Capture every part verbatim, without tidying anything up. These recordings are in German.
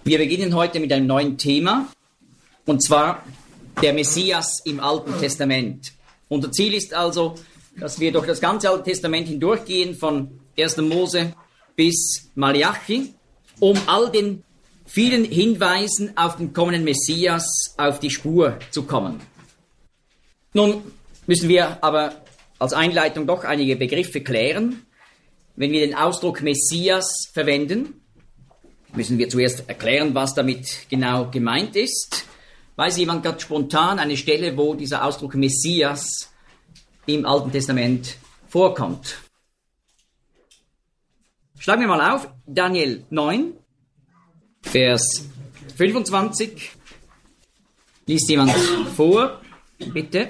Wir beginnen heute mit einem neuen Thema, und zwar der Messias im Alten Testament. Unser Ziel ist also, dass wir durch das ganze Alte Testament hindurchgehen, von erster Mose bis Malachi, um all den vielen Hinweisen auf den kommenden Messias auf die Spur zu kommen. Nun müssen wir aber als Einleitung doch einige Begriffe klären. Wenn wir den Ausdruck Messias verwenden, müssen wir zuerst erklären, was damit genau gemeint ist. Weiß jemand gerade spontan eine Stelle, wo dieser Ausdruck Messias im Alten Testament vorkommt? Schlagen wir mal auf, Daniel neun, Vers fünfundzwanzig. Liest jemand vor, bitte.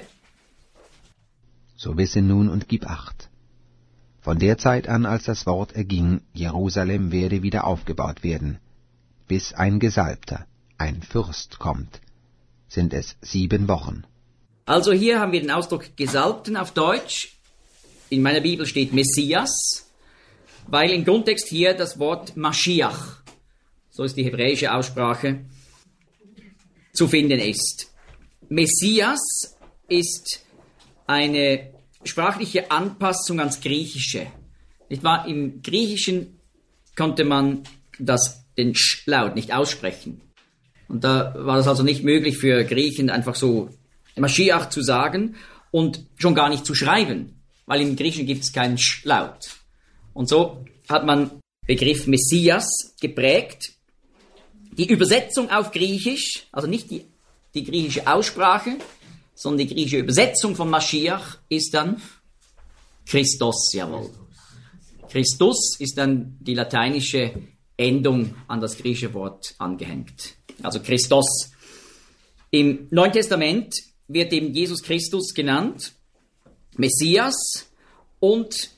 So wisse nun und gib Acht. Von der Zeit an, als das Wort erging, Jerusalem werde wieder aufgebaut werden, bis ein Gesalbter, ein Fürst kommt, sind es sieben Wochen. Also hier haben wir den Ausdruck Gesalbten auf Deutsch. In meiner Bibel steht Messias, weil im Grundtext hier das Wort Maschiach, so ist die hebräische Aussprache, zu finden ist. Messias ist eine sprachliche Anpassung ans Griechische. Nicht wahr? Im Griechischen konnte man das, den Sch-Laut nicht aussprechen. Und da war das also nicht möglich für Griechen, einfach so Maschiach zu sagen und schon gar nicht zu schreiben, weil im Griechischen gibt es keinen Sch-Laut. Und so hat man Begriff Messias geprägt. Die Übersetzung auf Griechisch, also nicht die, die griechische Aussprache, sondern die griechische Übersetzung von Maschiach ist dann Christos, jawohl. Christus ist dann die lateinische Endung an das griechische Wort angehängt. Also Christos. Im Neuen Testament wird eben Jesus Christus genannt, Messias und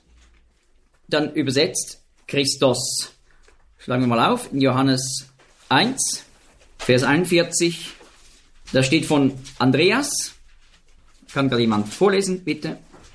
dann übersetzt Christos. Schlagen wir mal auf, in Johannes eins, Vers einundvierzig, da steht von Andreas. Kann gerade jemand vorlesen, bitte?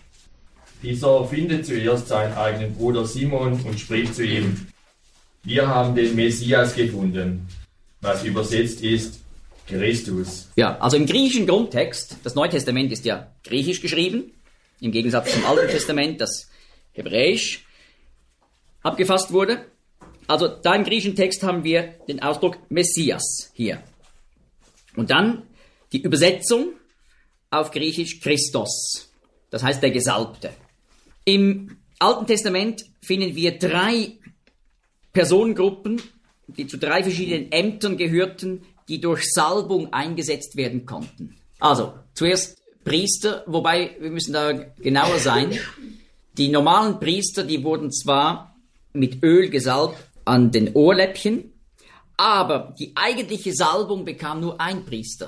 Dieser findet zuerst seinen eigenen Bruder Simon und spricht zu ihm: Wir haben den Messias gefunden, was übersetzt ist Christus. Ja, also im griechischen Grundtext, das Neue Testament ist ja griechisch geschrieben, im Gegensatz zum Alten Testament, das hebräisch abgefasst wurde. Also da im griechischen Text haben wir den Ausdruck Messias hier. Und dann die Übersetzung auf Griechisch Christos, das heißt der Gesalbte. Im Alten Testament finden wir drei Personengruppen, die zu drei verschiedenen Ämtern gehörten, die durch Salbung eingesetzt werden konnten. Also zuerst Priester, wobei wir müssen da genauer sein. Die normalen Priester, die wurden zwar mit Öl gesalbt an den Ohrläppchen, aber die eigentliche Salbung bekam nur ein Priester.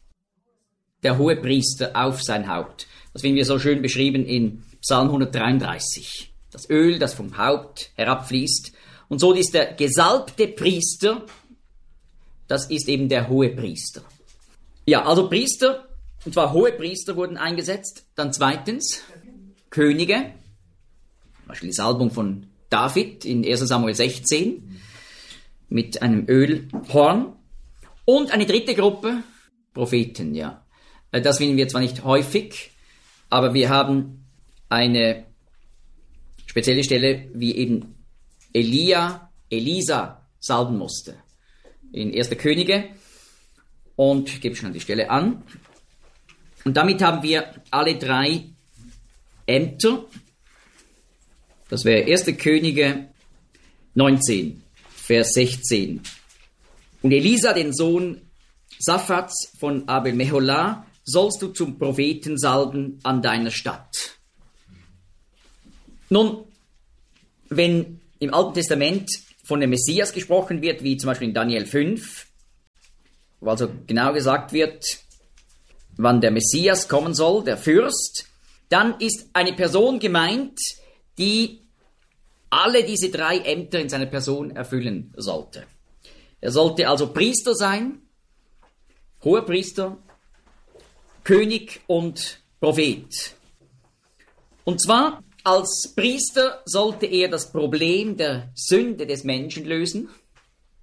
Der Hohepriester auf sein Haupt. Das finden wir so schön beschrieben in Psalm hundertdreiunddreißig. Das Öl, das vom Haupt herabfließt. Und so ist der gesalbte Priester, das ist eben der Hohepriester. Ja, also Priester, und zwar Hohepriester wurden eingesetzt. Dann zweitens Könige, zum Beispiel die Salbung von David in erster Samuel sechzehn mit einem Ölhorn. Und eine dritte Gruppe, Propheten, ja. Das finden wir zwar nicht häufig, aber wir haben eine spezielle Stelle, wie eben Elia, Elisa salben musste. In erster Könige. Und ich gebe schon die Stelle an. Und damit haben wir alle drei Ämter. Das wäre erster Könige neunzehn, Vers sechzehn. Und Elisa, den Sohn Saphats von Abel Meholah, sollst du zum Propheten salben an deiner Stadt. Nun, wenn im Alten Testament von dem Messias gesprochen wird, wie zum Beispiel in Daniel fünf, wo also genau gesagt wird, wann der Messias kommen soll, der Fürst, dann ist eine Person gemeint, die alle diese drei Ämter in seiner Person erfüllen sollte. Er sollte also Priester sein, Hohepriester, König und Prophet. Und zwar als Priester sollte er das Problem der Sünde des Menschen lösen.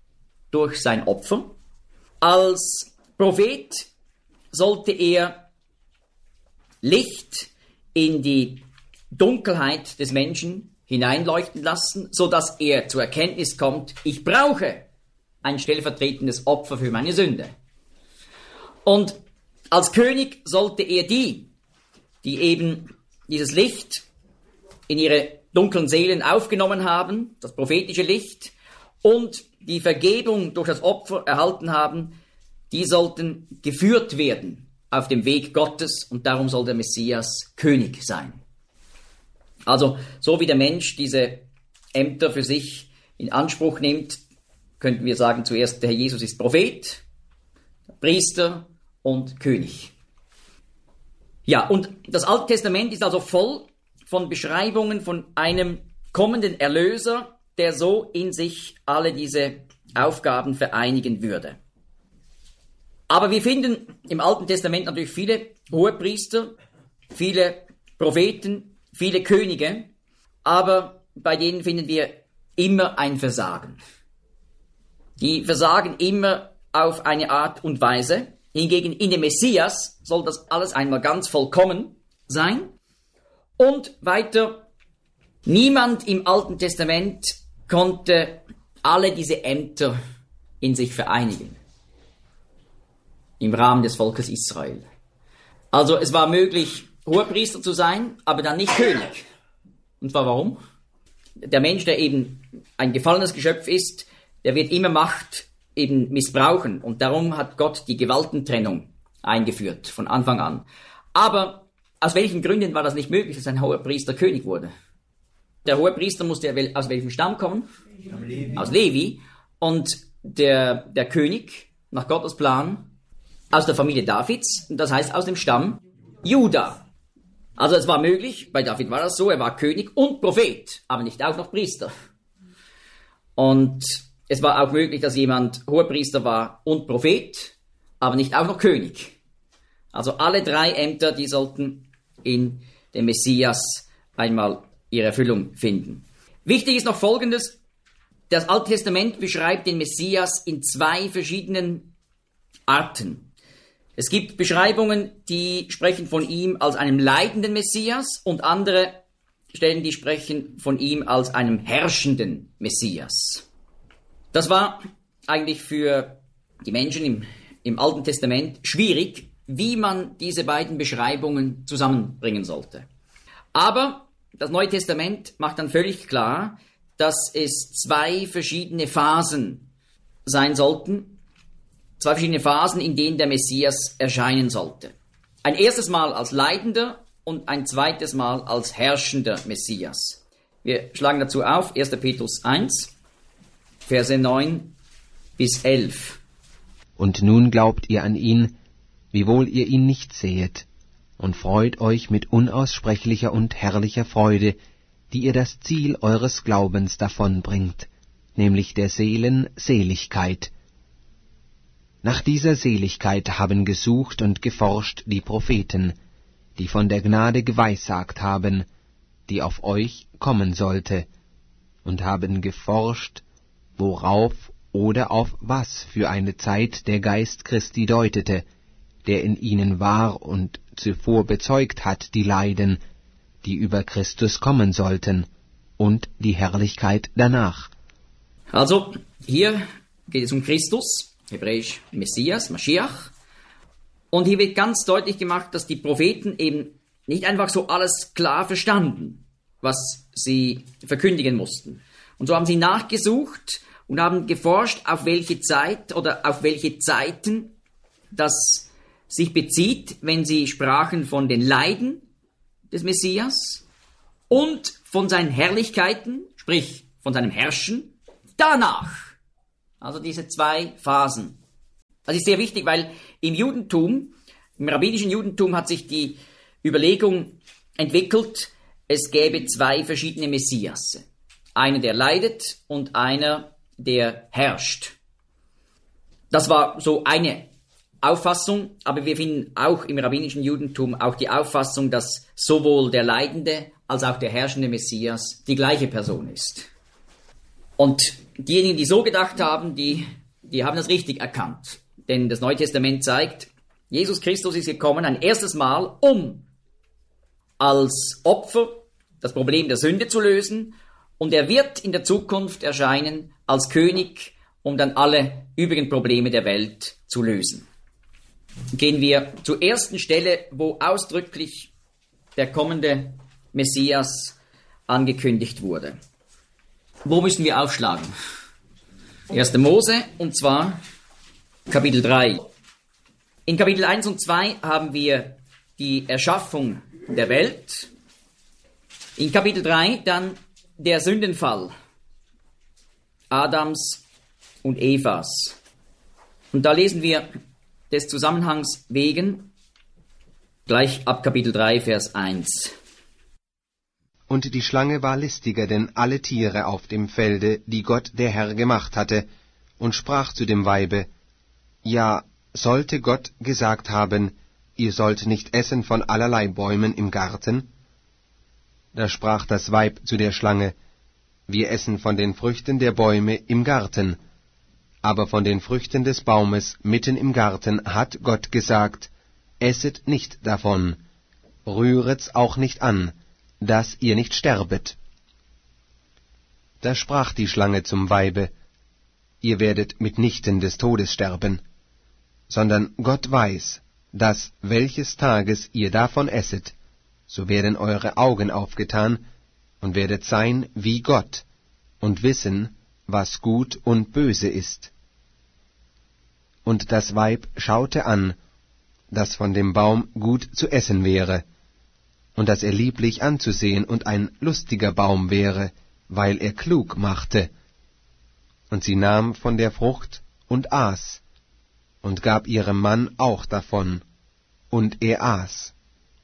durch sein Opfer. Als Prophet sollte er Licht in die Dunkelheit des Menschen hineinleuchten lassen, so dass er zur Erkenntnis kommt, ich brauche ein stellvertretendes Opfer für meine Sünde. Und als König sollte er die, die eben dieses Licht in ihre dunklen Seelen aufgenommen haben, das prophetische Licht, und die Vergebung durch das Opfer erhalten haben, die sollten geführt werden auf dem Weg Gottes, und darum soll der Messias König sein. Also, so wie der Mensch diese Ämter für sich in Anspruch nimmt, könnten wir sagen, zuerst der Herr Jesus ist Prophet, Priester und König. Ja, und das Alte Testament ist also voll von Beschreibungen von einem kommenden Erlöser, der so in sich alle diese Aufgaben vereinigen würde. Aber wir finden im Alten Testament natürlich viele Hohepriester, viele Propheten, viele Könige, aber bei denen finden wir immer ein Versagen. Die versagen immer auf eine Art und Weise. Hingegen in dem Messias soll das alles einmal ganz vollkommen sein. Und weiter, niemand im Alten Testament konnte alle diese Ämter in sich vereinigen. Im Rahmen des Volkes Israel. Also es war möglich, Hohepriester zu sein, aber dann nicht König. Und zwar warum? Der Mensch, der eben ein gefallenes Geschöpf ist, der wird immer Macht eben missbrauchen. Und darum hat Gott die Gewaltentrennung eingeführt, von Anfang an. Aber aus welchen Gründen war das nicht möglich, dass ein Hohepriester König wurde? Der Hohepriester musste aus welchem Stamm kommen? Levi. Aus Levi. Und der, der König, nach Gottes Plan, aus der Familie Davids, das heißt aus dem Stamm Juda. Also es war möglich, bei David war das so, er war König und Prophet, aber nicht auch noch Priester. Und es war auch möglich, dass jemand Hohepriester war und Prophet, aber nicht auch noch König. Also alle drei Ämter, die sollten in dem Messias einmal ihre Erfüllung finden. Wichtig ist noch Folgendes: Das Alte Testament beschreibt den Messias in zwei verschiedenen Arten. Es gibt Beschreibungen, die sprechen von ihm als einem leidenden Messias, und andere Stellen, die sprechen von ihm als einem herrschenden Messias. Das war eigentlich für die Menschen im, im Alten Testament schwierig, wie man diese beiden Beschreibungen zusammenbringen sollte. Aber das Neue Testament macht dann völlig klar, dass es zwei verschiedene Phasen sein sollten, zwei verschiedene Phasen, in denen der Messias erscheinen sollte. Ein erstes Mal als leidender und ein zweites Mal als herrschender Messias. Wir schlagen dazu auf, erster Petrus eins, Verse neun bis elf. Und nun glaubt ihr an ihn, wiewohl ihr ihn nicht sehet, und freut euch mit unaussprechlicher und herrlicher Freude, die ihr das Ziel eures Glaubens davonbringt, nämlich der Seelen Seligkeit. Nach dieser Seligkeit haben gesucht und geforscht die Propheten, die von der Gnade geweissagt haben, die auf euch kommen sollte, und haben geforscht, worauf oder auf was für eine Zeit der Geist Christi deutete, der in ihnen war und zuvor bezeugt hat die Leiden, die über Christus kommen sollten, und die Herrlichkeit danach. Also, hier geht es um Christus, hebräisch Messias, Maschiach. Und hier wird ganz deutlich gemacht, dass die Propheten eben nicht einfach so alles klar verstanden, was sie verkündigen mussten. Und so haben sie nachgesucht und haben geforscht, auf welche Zeit oder auf welche Zeiten das sich bezieht, wenn sie sprachen von den Leiden des Messias und von seinen Herrlichkeiten, sprich von seinem Herrschen, danach. Also diese zwei Phasen. Das ist sehr wichtig, weil im Judentum, im rabbinischen Judentum hat sich die Überlegung entwickelt, es gäbe zwei verschiedene Messias. Einer, der leidet, und einer, der herrscht. Das war so eine Auffassung, aber wir finden auch im rabbinischen Judentum auch die Auffassung, dass sowohl der leidende als auch der herrschende Messias die gleiche Person ist. Und diejenigen, die so gedacht haben, die die haben das richtig erkannt. Denn das Neue Testament zeigt, Jesus Christus ist gekommen ein erstes Mal, um als Opfer das Problem der Sünde zu lösen, und er wird in der Zukunft erscheinen als König, um dann alle übrigen Probleme der Welt zu lösen. Gehen wir zur ersten Stelle, wo ausdrücklich der kommende Messias angekündigt wurde. Wo müssen wir aufschlagen? erster Mose, und zwar Kapitel drei. In Kapitel eins und zwei haben wir die Erschaffung der Welt. In Kapitel drei dann der Sündenfall Adams und Evas. Und da lesen wir des Zusammenhangs wegen gleich ab Kapitel drei, Vers eins. Und die Schlange war listiger denn alle Tiere auf dem Felde, die Gott der Herr gemacht hatte, und sprach zu dem Weibe: Ja, sollte Gott gesagt haben, ihr sollt nicht essen von allerlei Bäumen im Garten? Da sprach das Weib zu der Schlange: Wir essen von den Früchten der Bäume im Garten, aber von den Früchten des Baumes mitten im Garten hat Gott gesagt, esset nicht davon, rühret's auch nicht an, dass ihr nicht sterbet. Da sprach die Schlange zum Weibe: Ihr werdet mitnichten des Todes sterben, sondern Gott weiß, dass welches Tages ihr davon esset, so werden eure Augen aufgetan, und werdet sein wie Gott, und wissen, was gut und böse ist. Und das Weib schaute an, dass von dem Baum gut zu essen wäre, und dass er lieblich anzusehen und ein lustiger Baum wäre, weil er klug machte. Und sie nahm von der Frucht und aß, und gab ihrem Mann auch davon, und er aß.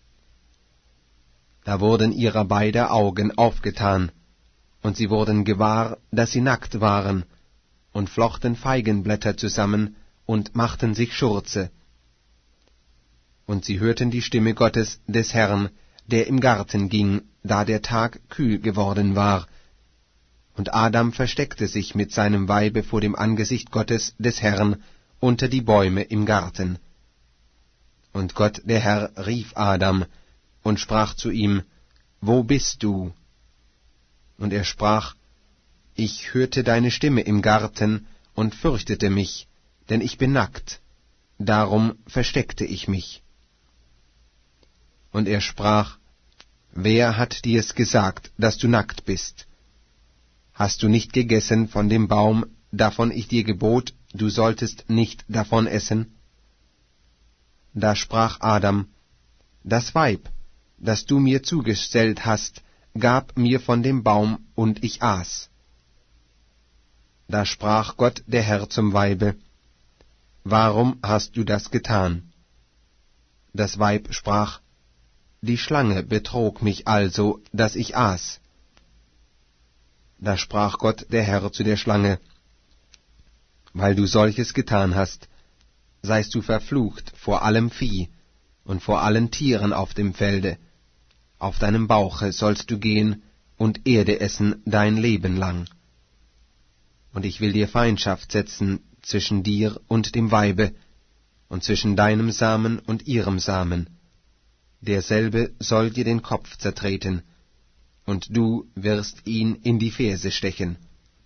Da wurden ihrer beider Augen aufgetan, und sie wurden gewahr, dass sie nackt waren, und flochten Feigenblätter zusammen und machten sich Schurze. Und sie hörten die Stimme Gottes des Herrn, der im Garten ging, da der Tag kühl geworden war. Und Adam versteckte sich mit seinem Weibe vor dem Angesicht Gottes des Herrn unter die Bäume im Garten. Und Gott der Herr rief Adam und sprach zu ihm: Wo bist du? Und er sprach: Ich hörte deine Stimme im Garten und fürchtete mich, denn ich bin nackt, darum versteckte ich mich. Und er sprach: Wer hat dir's gesagt, dass du nackt bist? Hast du nicht gegessen von dem Baum, davon ich dir gebot, du solltest nicht davon essen? Da sprach Adam: Das Weib, das du mir zugestellt hast, gab mir von dem Baum, und ich aß. Da sprach Gott der Herr zum Weibe: Warum hast du das getan? Das Weib sprach: Die Schlange betrog mich also, dass ich aß. Da sprach Gott der Herr zu der Schlange: Weil du solches getan hast, seist du verflucht vor allem Vieh und vor allen Tieren auf dem Felde. Auf deinem Bauche sollst du gehen und Erde essen dein Leben lang. Und ich will dir Feindschaft setzen zwischen dir und dem Weibe, und zwischen deinem Samen und ihrem Samen. Derselbe soll dir den Kopf zertreten, und du wirst ihn in die Ferse stechen.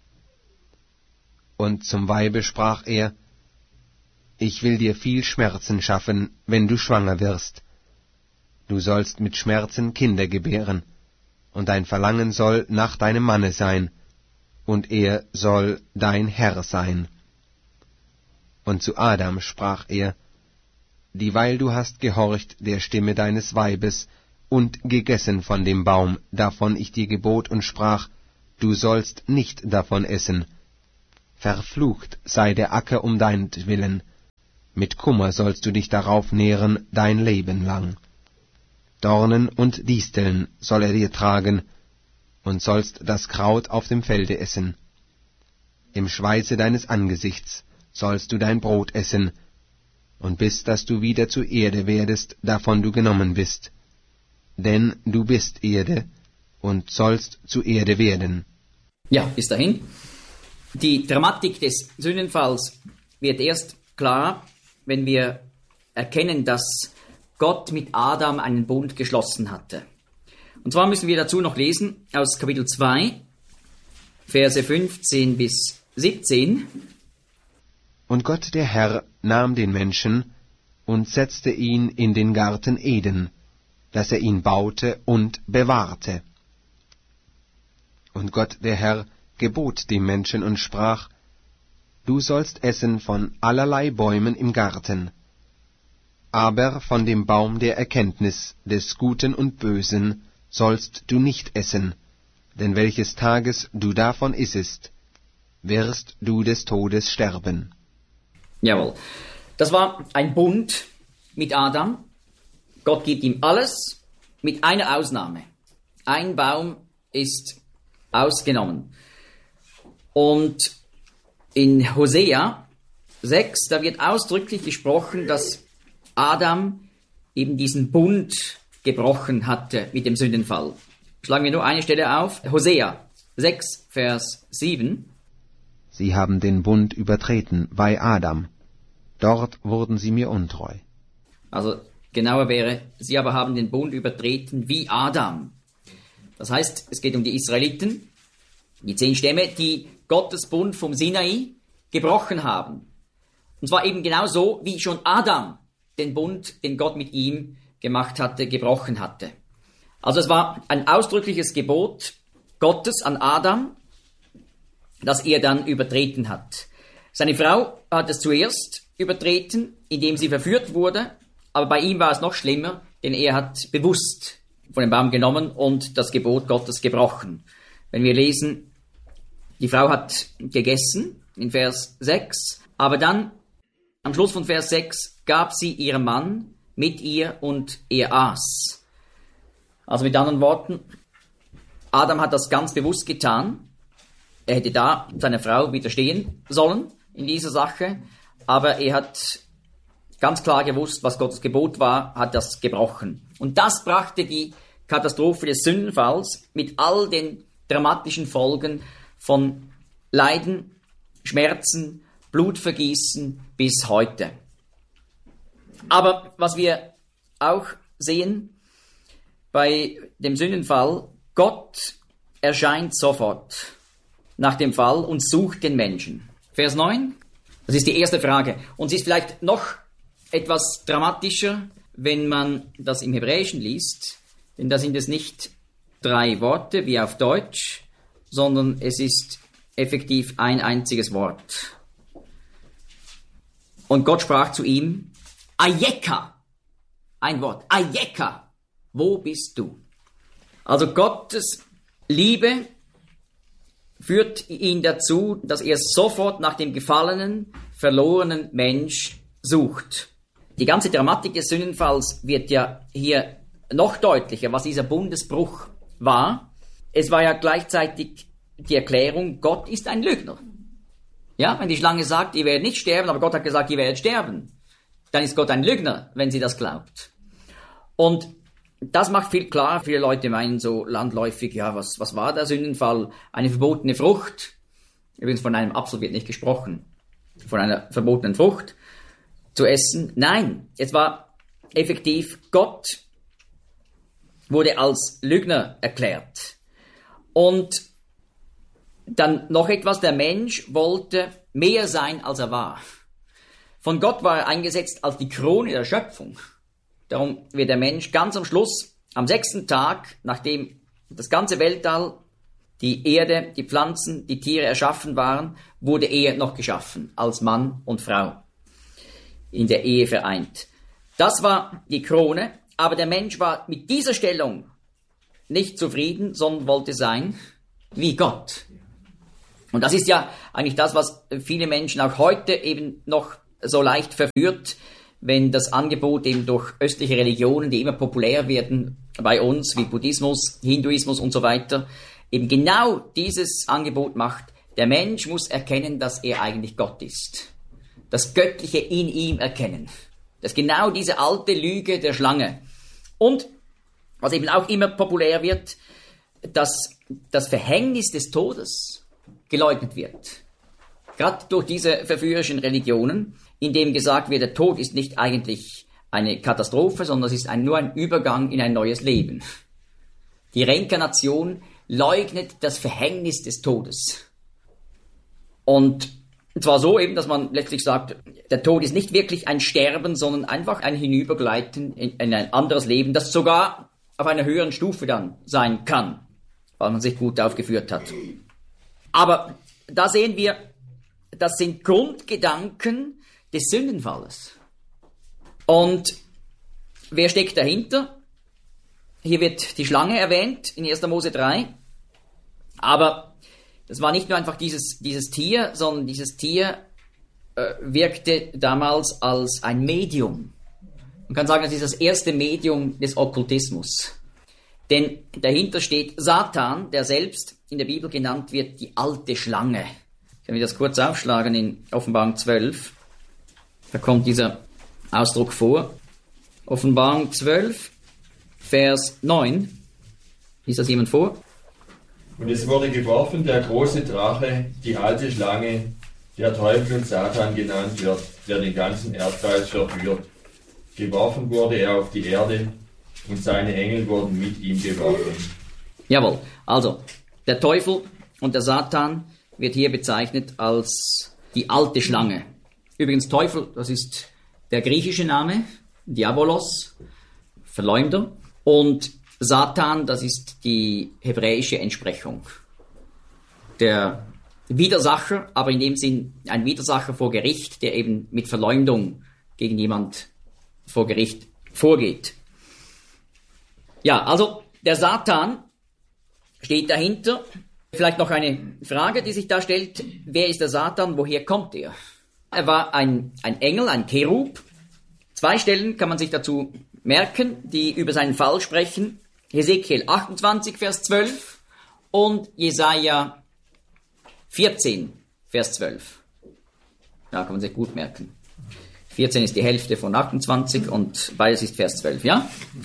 Und zum Weibe sprach er: Ich will dir viel Schmerzen schaffen, wenn du schwanger wirst. Du sollst mit Schmerzen Kinder gebären, und dein Verlangen soll nach deinem Manne sein, und er soll dein Herr sein. Und zu Adam sprach er: Dieweil du hast gehorcht der Stimme deines Weibes und gegessen von dem Baum, davon ich dir gebot und sprach, du sollst nicht davon essen. Verflucht sei der Acker um deinetwillen, mit Kummer sollst du dich darauf nähren dein Leben lang. Dornen und Disteln soll er dir tragen, und sollst das Kraut auf dem Felde essen. Im Schweiße deines Angesichts sollst du dein Brot essen, und bis dass du wieder zur Erde werdest, davon du genommen bist. Denn du bist Erde, und sollst zu Erde werden. Ja, bis dahin. Die Dramatik des Sündenfalls wird erst klar, wenn wir erkennen, dass Gott mit Adam einen Bund geschlossen hatte. Und zwar müssen wir dazu noch lesen aus Kapitel zwei, Verse fünfzehn bis siebzehn. Und Gott der Herr nahm den Menschen und setzte ihn in den Garten Eden, dass er ihn baute und bewahrte. Und Gott der Herr gebot dem Menschen und sprach, Du sollst essen von allerlei Bäumen im Garten, aber von dem Baum der Erkenntnis des Guten und Bösen sollst du nicht essen, denn welches Tages du davon issest, wirst du des Todes sterben. Jawohl. Das war ein Bund mit Adam. Gott gibt ihm alles, mit einer Ausnahme. Ein Baum ist ausgenommen. Und in Hosea sechs, da wird ausdrücklich gesprochen, dass Adam eben diesen Bund gebrochen hatte mit dem Sündenfall. Schlagen wir nur eine Stelle auf. Hosea sechs, Vers sieben. Sie haben den Bund übertreten bei Adam. Dort wurden sie mir untreu. Also genauer wäre, sie aber haben den Bund übertreten wie Adam. Das heißt, es geht um die Israeliten, die zehn Stämme, die Gottes Bund vom Sinai gebrochen haben. Und zwar eben genau so, wie schon Adam den Bund, den Gott mit ihm gemacht hatte, gebrochen hatte. Also es war ein ausdrückliches Gebot Gottes an Adam, das er dann übertreten hat. Seine Frau hat es zuerst übertreten, indem sie verführt wurde, aber bei ihm war es noch schlimmer, denn er hat bewusst von dem Baum genommen und das Gebot Gottes gebrochen. Wenn wir lesen, die Frau hat gegessen, in Vers sechs, aber dann, am Schluss von Vers sechs, gab sie ihrem Mann mit ihr und er aß. Also mit anderen Worten, Adam hat das ganz bewusst getan. Er hätte da seiner Frau widerstehen sollen in dieser Sache, aber er hat ganz klar gewusst, was Gottes Gebot war, hat das gebrochen. Und das brachte die Katastrophe des Sündenfalls mit all den dramatischen Folgen von Leiden, Schmerzen, Blutvergießen bis heute. Aber was wir auch sehen bei dem Sündenfall, Gott erscheint sofort nach dem Fall und sucht den Menschen. Vers neun, das ist die erste Frage. Und sie ist vielleicht noch etwas dramatischer, wenn man das im Hebräischen liest, denn da sind es nicht drei Worte wie auf Deutsch, sondern es ist effektiv ein einziges Wort. Und Gott sprach zu ihm, Ayeka, ein Wort, Ayeka, wo bist du? Also Gottes Liebe führt ihn dazu, dass er sofort nach dem gefallenen, verlorenen Mensch sucht. Die ganze Dramatik des Sündenfalls wird ja hier noch deutlicher, was dieser Bundesbruch war. Es war ja gleichzeitig die Erklärung, Gott ist ein Lügner. Ja, wenn die Schlange sagt, ihr werdet nicht sterben, aber Gott hat gesagt, ihr werdet sterben, dann ist Gott ein Lügner, wenn sie das glaubt. Und das macht viel klar. Viele Leute meinen so landläufig, ja, was, was war der Sündenfall? Eine verbotene Frucht. Übrigens von einem Apfel wird nicht gesprochen. Von einer verbotenen Frucht zu essen. Nein, es war effektiv, Gott wurde als Lügner erklärt. Und dann noch etwas, der Mensch wollte mehr sein, als er war. Von Gott war er eingesetzt als die Krone der Schöpfung. Darum wird der Mensch ganz am Schluss, am sechsten Tag, nachdem das ganze Weltall, die Erde, die Pflanzen, die Tiere erschaffen waren, wurde er noch geschaffen, als Mann und Frau, in der Ehe vereint. Das war die Krone, aber der Mensch war mit dieser Stellung nicht zufrieden, sondern wollte sein wie Gott. Und das ist ja eigentlich das, was viele Menschen auch heute eben noch so leicht verführt, wenn das Angebot eben durch östliche Religionen, die immer populär werden bei uns, wie Buddhismus, Hinduismus und so weiter, eben genau dieses Angebot macht, der Mensch muss erkennen, dass er eigentlich Gott ist. Das Göttliche in ihm erkennen. Das ist genau diese alte Lüge der Schlange. Und, was eben auch immer populär wird, dass das Verhängnis des Todes geleugnet wird. gerade durch diese verführerischen Religionen, in dem gesagt wird, der Tod ist nicht eigentlich eine Katastrophe, sondern es ist ein, nur ein Übergang in ein neues Leben. Die Reinkarnation leugnet das Verhängnis des Todes. Und zwar so eben, dass man letztlich sagt, der Tod ist nicht wirklich ein Sterben, sondern einfach ein Hinübergleiten in, in ein anderes Leben, das sogar auf einer höheren Stufe dann sein kann, weil man sich gut aufgeführt hat. Aber da sehen wir, das sind Grundgedanken des Sündenfalles. Und wer steckt dahinter? Hier wird die Schlange erwähnt in erster Mose drei. Aber das war nicht nur einfach dieses, dieses Tier, sondern dieses Tier äh, wirkte damals als ein Medium. Man kann sagen, das ist das erste Medium des Okkultismus. Denn dahinter steht Satan, der selbst in der Bibel genannt wird, die alte Schlange. Können wir das kurz aufschlagen in Offenbarung zwölf. Da kommt dieser Ausdruck vor. Offenbarung zwölf, Vers neun. Liest das jemand vor? Und es wurde geworfen, der große Drache, die alte Schlange, der Teufel und Satan genannt wird, der den ganzen Erdkreis verführt. Geworfen wurde er auf die Erde und seine Engel wurden mit ihm geworfen. Jawohl, also der Teufel und der Satan wird hier bezeichnet als die alte Schlange. Übrigens Teufel, das ist der griechische Name, Diabolos, Verleumder, und Satan, das ist die hebräische Entsprechung. Der Widersacher, aber in dem Sinn ein Widersacher vor Gericht, der eben mit Verleumdung gegen jemand vor Gericht vorgeht. Ja, also der Satan steht dahinter. Vielleicht noch eine Frage, die sich da stellt. Wer ist der Satan? Woher kommt er? Er war ein, ein Engel, ein Cherub. Zwei Stellen kann man sich dazu merken, die über seinen Fall sprechen. Hesekiel achtundzwanzig, Vers zwölf und Jesaja vierzehn, Vers zwölf. Ja, kann man sich gut merken. vierzehn ist die Hälfte von achtundzwanzig und beides ist Vers zwölf, ja?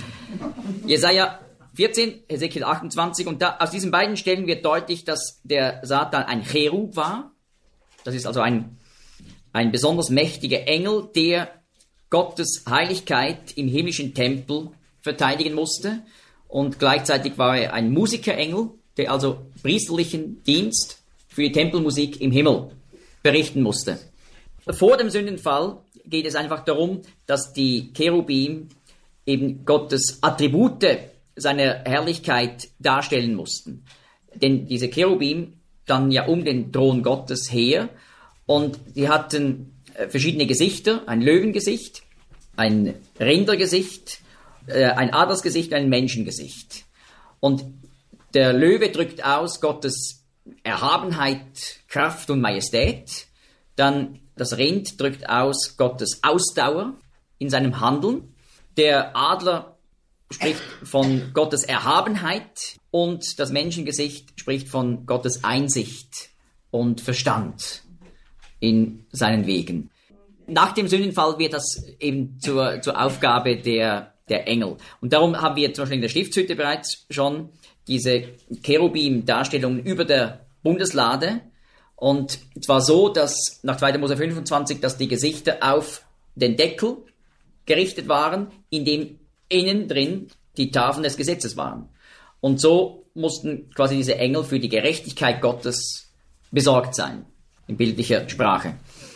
Jesaja vierzehn, Hesekiel achtundzwanzig, und da, aus diesen beiden Stellen wird deutlich, dass der Satan ein Cherub war. Das ist also ein, ein besonders mächtiger Engel, der Gottes Heiligkeit im himmlischen Tempel verteidigen musste. Und gleichzeitig war er ein Musikerengel, der also priesterlichen Dienst für die Tempelmusik im Himmel berichten musste. Vor dem Sündenfall geht es einfach darum, dass die Cherubim eben Gottes Attribute seiner Herrlichkeit darstellen mussten. Denn diese Cherubim standen ja um den Thron Gottes her und die hatten verschiedene Gesichter, ein Löwengesicht, ein Rindergesicht, ein Adlersgesicht, ein Menschengesicht. Und der Löwe drückt aus Gottes Erhabenheit, Kraft und Majestät. Dann das Rind drückt aus Gottes Ausdauer in seinem Handeln. Der Adler spricht von Gottes Erhabenheit und das Menschengesicht spricht von Gottes Einsicht und Verstand in seinen Wegen. Nach dem Sündenfall wird das eben zur, zur Aufgabe der, der Engel. Und darum haben wir zum Beispiel in der Stiftshütte bereits schon diese Cherubim-Darstellungen über der Bundeslade. Und zwar so, dass nach zweiter Mose fünfundzwanzig, dass die Gesichter auf den Deckel gerichtet waren, in dem innen drin die Tafeln des Gesetzes waren. Und so mussten quasi diese Engel für die Gerechtigkeit Gottes besorgt sein, in bildlicher Sprache.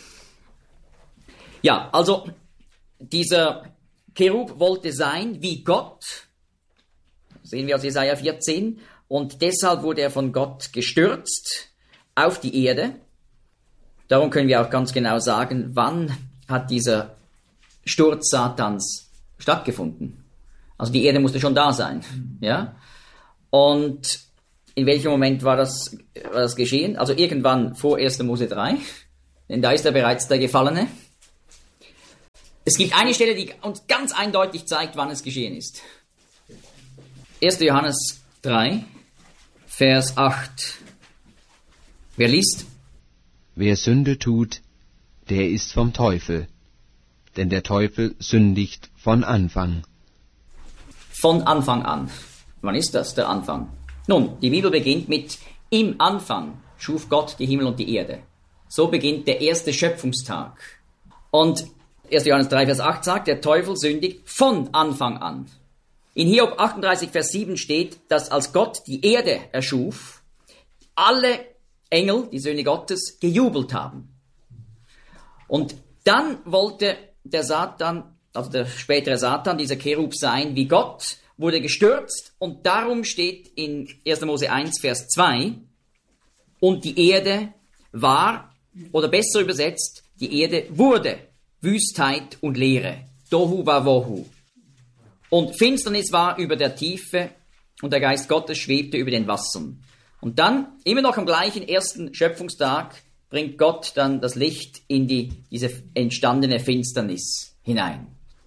Ja, also dieser Cherub wollte sein wie Gott, sehen wir aus Jesaja vierzehn, und deshalb wurde er von Gott gestürzt auf die Erde. Darum können wir auch ganz genau sagen, wann hat dieser Sturz Satans stattgefunden. Also die Erde musste schon da sein, ja. Und in welchem Moment war das, war das geschehen? Also irgendwann vor erster Mose drei, denn da ist er bereits der Gefallene. Es gibt eine Stelle, die uns ganz eindeutig zeigt, wann es geschehen ist. erster Johannes drei, Vers acht. Wer liest? Wer Sünde tut, der ist vom Teufel, denn der Teufel sündigt von Anfang. Von Anfang an. Wann ist das, der Anfang? Nun, die Bibel beginnt mit: Im Anfang schuf Gott die Himmel und die Erde. So beginnt der erste Schöpfungstag. Und erster Johannes drei, Vers acht sagt, der Teufel sündigt von Anfang an. In Hiob achtunddreißig, Vers sieben steht, dass als Gott die Erde erschuf, alle Engel, die Söhne Gottes, gejubelt haben. Und dann wollte der Satan, also der spätere Satan, dieser Cherub sein wie Gott, wurde gestürzt und darum steht in erster Mose eins, Vers zwei, und die Erde war, oder besser übersetzt, die Erde wurde Wüstheit und Leere. Tohu vavohu. Und Finsternis war über der Tiefe und der Geist Gottes schwebte über den Wassern. Und dann, immer noch am gleichen ersten Schöpfungstag, bringt Gott dann das Licht in die, diese entstandene Finsternis hinein.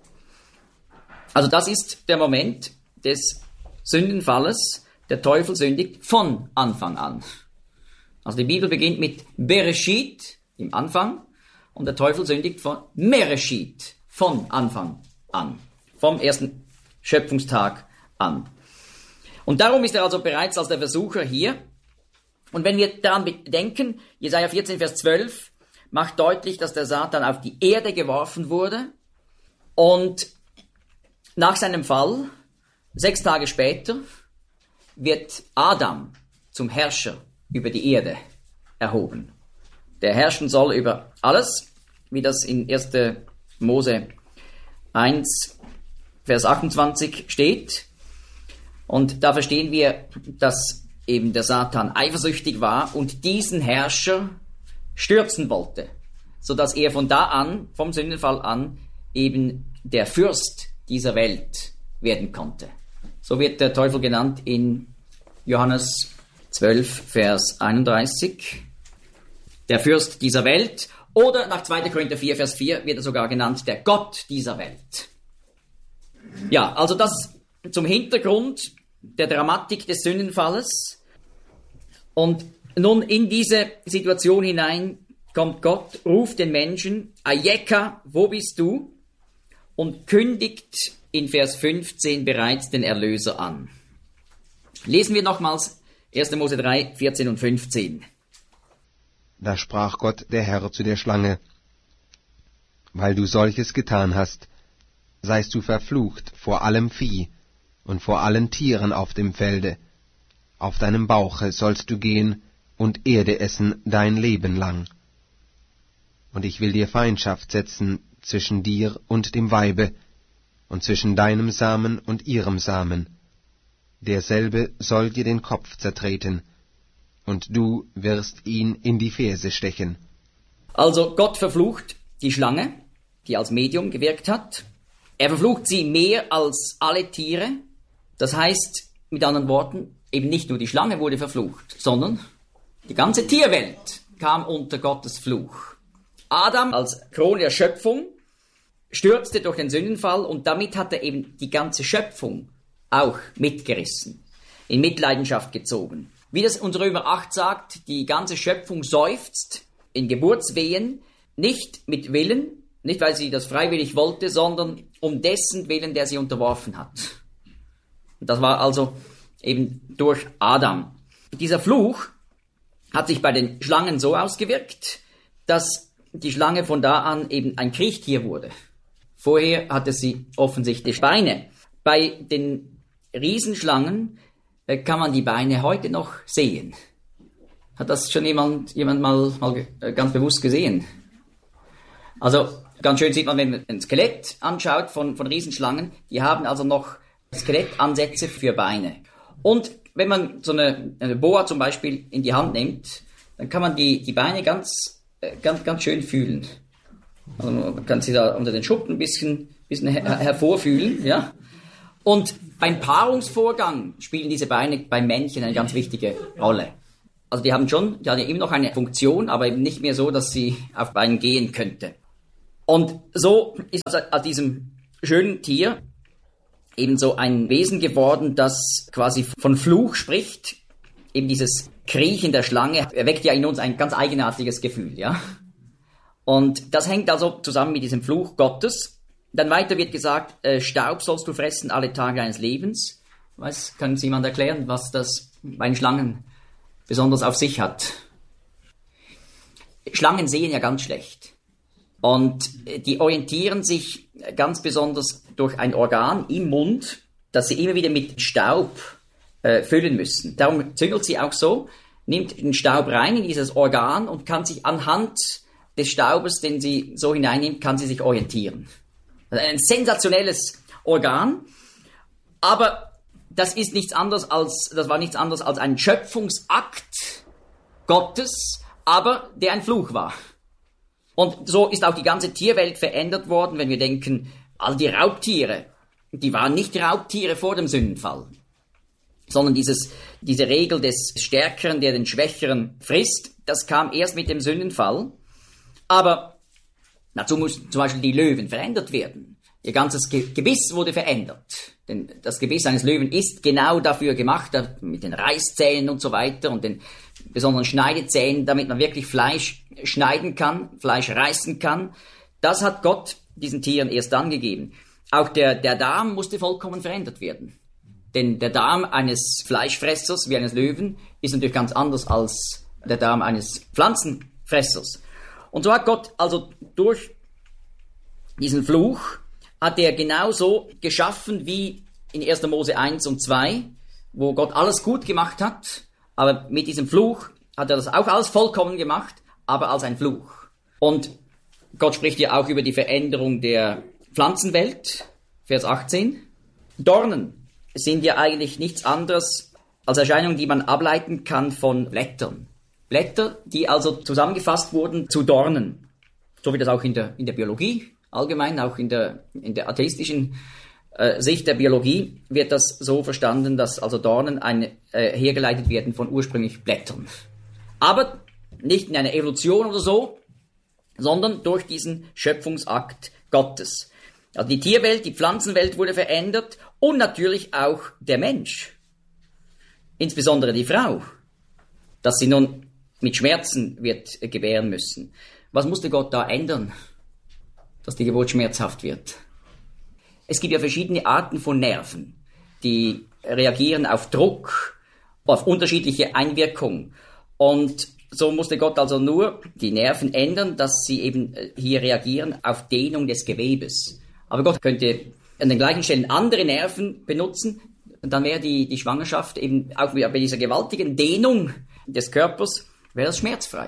Also das ist der Moment des Sündenfalles. Der Teufel sündigt von Anfang an. Also die Bibel beginnt mit Bereshit, im Anfang, und der Teufel sündigt von Mereshit, von Anfang an, vom ersten Schöpfungstag an. Und darum ist er also bereits als der Versucher hier. Und wenn wir daran denken, Jesaja vierzehn, Vers zwölf macht deutlich, dass der Satan auf die Erde geworfen wurde und nach seinem Fall, sechs Tage später, wird Adam zum Herrscher über die Erde erhoben. Der herrschen soll über alles, wie das in erster Mose eins, Vers achtundzwanzig steht. Und da verstehen wir, dass eben der Satan eifersüchtig war und diesen Herrscher stürzen wollte, sodass er von da an, vom Sündenfall an, eben der Fürst dieser Welt werden konnte. So wird der Teufel genannt in Johannes zwölf, Vers einunddreißig. Der Fürst dieser Welt. Oder nach zweiter Korinther vier, Vers vier wird er sogar genannt der Gott dieser Welt. Ja, also das zum Hintergrund der Dramatik des Sündenfalles. Und nun in diese Situation hinein kommt Gott, ruft den Menschen, Ayeka, wo bist du? Und kündigt in Vers fünfzehn bereits den Erlöser an. Lesen wir nochmals erster Mose drei, vierzehn und fünfzehn. Da sprach Gott der Herr zu der Schlange, weil du solches getan hast, seist du verflucht vor allem Vieh und vor allen Tieren auf dem Felde. Auf deinem Bauche sollst du gehen und Erde essen dein Leben lang. Und ich will dir Feindschaft setzen zwischen dir und dem Weibe, und zwischen deinem Samen und ihrem Samen. Derselbe soll dir den Kopf zertreten, und du wirst ihn in die Ferse stechen. Also Gott verflucht die Schlange, die als Medium gewirkt hat. Er verflucht sie mehr als alle Tiere. Das heißt, mit anderen Worten, eben nicht nur die Schlange wurde verflucht, sondern die ganze Tierwelt kam unter Gottes Fluch. Adam als Krone der Schöpfung stürzte durch den Sündenfall und damit hat er eben die ganze Schöpfung auch mitgerissen, in Mitleidenschaft gezogen. Wie das uns Römer acht sagt, die ganze Schöpfung seufzt in Geburtswehen, nicht mit Willen, nicht weil sie das freiwillig wollte, sondern um dessen Willen, der sie unterworfen hat. Und das war also eben durch Adam. Dieser Fluch hat sich bei den Schlangen so ausgewirkt, dass die Schlange von da an eben ein Kriechtier wurde. Vorher hatte sie offensichtlich Beine. Bei den Riesenschlangen äh, kann man die Beine heute noch sehen. Hat das schon jemand, jemand mal, mal äh, ganz bewusst gesehen? Also ganz schön sieht man, wenn man ein Skelett anschaut von, von Riesenschlangen, die haben also noch Skelettansätze für Beine. Und wenn man so eine, eine Boa zum Beispiel in die Hand nimmt, dann kann man die, die Beine ganz, äh, ganz, ganz schön fühlen. Also man kann sie da unter den Schuppen ein bisschen, bisschen her- hervorfühlen, ja. Und beim Paarungsvorgang spielen diese Beine beim Männchen eine ganz wichtige Rolle. Also die haben schon, die haben ja immer noch eine Funktion, aber eben nicht mehr so, dass sie auf Beinen gehen könnte. Und so ist also aus diesem schönen Tier eben so ein Wesen geworden, das quasi von Fluch spricht. Eben dieses Kriechen der Schlange erweckt ja in uns ein ganz eigenartiges Gefühl, ja. Und das hängt also zusammen mit diesem Fluch Gottes. Dann weiter wird gesagt, äh, Staub sollst du fressen alle Tage deines Lebens. Was, kann Sie jemand erklären, was das bei den Schlangen besonders auf sich hat? Schlangen sehen ja ganz schlecht. Und die orientieren sich ganz besonders durch ein Organ im Mund, das sie immer wieder mit Staub äh, füllen müssen. Darum züngelt sie auch so, nimmt den Staub rein in dieses Organ und kann sich anhand des Staubes, den sie so hineinnimmt, kann sie sich orientieren. Also ein sensationelles Organ, aber das ist nichts anderes als, das war nichts anderes als ein Schöpfungsakt Gottes, aber der ein Fluch war. Und so ist auch die ganze Tierwelt verändert worden, wenn wir denken, all die Raubtiere, die waren nicht Raubtiere vor dem Sündenfall, sondern dieses, diese Regel des Stärkeren, der den Schwächeren frisst, das kam erst mit dem Sündenfall. Aber dazu mussten zum Beispiel die Löwen verändert werden. Ihr ganzes Ge- Gebiss wurde verändert. Denn das Gebiss eines Löwen ist genau dafür gemacht, mit den Reißzähnen und so weiter und den besonderen Schneidezähnen, damit man wirklich Fleisch schneiden kann, Fleisch reißen kann. Das hat Gott diesen Tieren erst dann gegeben. Auch der, der Darm musste vollkommen verändert werden. Denn der Darm eines Fleischfressers, wie eines Löwen, ist natürlich ganz anders als der Darm eines Pflanzenfressers. Und so hat Gott also durch diesen Fluch, hat er genauso geschaffen wie in erster Mose eins und zwei, wo Gott alles gut gemacht hat, aber mit diesem Fluch hat er das auch alles vollkommen gemacht, aber als ein Fluch. Und Gott spricht ja auch über die Veränderung der Pflanzenwelt, Vers achtzehn. Dornen sind ja eigentlich nichts anderes als Erscheinungen, die man ableiten kann von Blättern. Blätter, die also zusammengefasst wurden zu Dornen. So wie das auch in der, in der Biologie, allgemein auch in der, in der atheistischen äh, Sicht der Biologie wird das so verstanden, dass also Dornen eine, äh, hergeleitet werden von ursprünglich Blättern. Aber nicht in einer Evolution oder so, sondern durch diesen Schöpfungsakt Gottes. Also die Tierwelt, die Pflanzenwelt wurde verändert und natürlich auch der Mensch. Insbesondere die Frau, dass sie nun mit Schmerzen wird gebären müssen. Was musste Gott da ändern, dass die Geburt schmerzhaft wird? Es gibt ja verschiedene Arten von Nerven, die reagieren auf Druck, auf unterschiedliche Einwirkungen. Und so musste Gott also nur die Nerven ändern, dass sie eben hier reagieren auf Dehnung des Gewebes. Aber Gott könnte an den gleichen Stellen andere Nerven benutzen, und dann wäre die, die Schwangerschaft eben auch wieder bei dieser gewaltigen Dehnung des Körpers, wäre das schmerzfrei.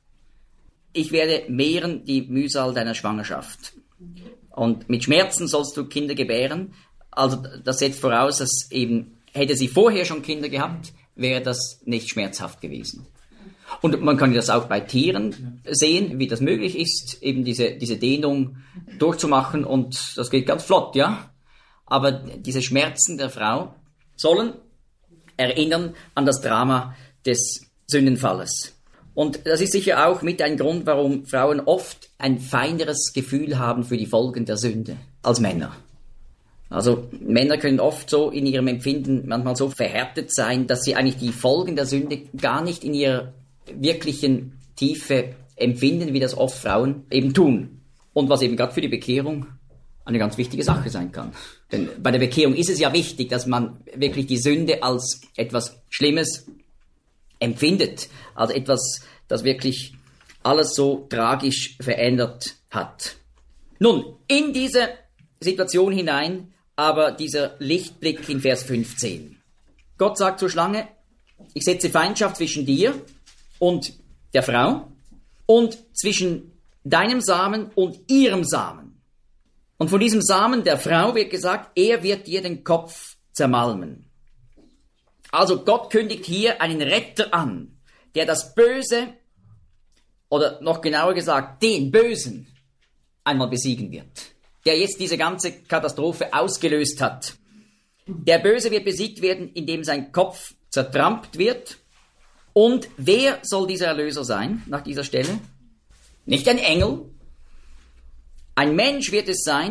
Ich werde mehren die Mühsal deiner Schwangerschaft. Und mit Schmerzen sollst du Kinder gebären. Also das setzt voraus, dass eben, hätte sie vorher schon Kinder gehabt, wäre das nicht schmerzhaft gewesen. Und man kann das auch bei Tieren sehen, wie das möglich ist, eben diese, diese Dehnung durchzumachen, und das geht ganz flott, ja. Aber diese Schmerzen der Frau sollen erinnern an das Drama des Sündenfalles. Und das ist sicher auch mit ein Grund, warum Frauen oft ein feineres Gefühl haben für die Folgen der Sünde als Männer. Also Männer können oft so in ihrem Empfinden manchmal so verhärtet sein, dass sie eigentlich die Folgen der Sünde gar nicht in ihrer wirklichen Tiefe empfinden, wie das oft Frauen eben tun. Und was eben gerade für die Bekehrung eine ganz wichtige Sache sein kann. Denn bei der Bekehrung ist es ja wichtig, dass man wirklich die Sünde als etwas Schlimmes empfindet, also etwas, das wirklich alles so tragisch verändert hat. Nun, in diese Situation hinein aber dieser Lichtblick in Vers fünfzehn. Gott sagt zur Schlange, ich setze Feindschaft zwischen dir und der Frau und zwischen deinem Samen und ihrem Samen. Und von diesem Samen der Frau wird gesagt, er wird dir den Kopf zermalmen. Also Gott kündigt hier einen Retter an, der das Böse, oder noch genauer gesagt, den Bösen einmal besiegen wird, der jetzt diese ganze Katastrophe ausgelöst hat. Der Böse wird besiegt werden, indem sein Kopf zertrampt wird. Und wer soll dieser Erlöser sein, nach dieser Stelle? Nicht ein Engel. Ein Mensch wird es sein,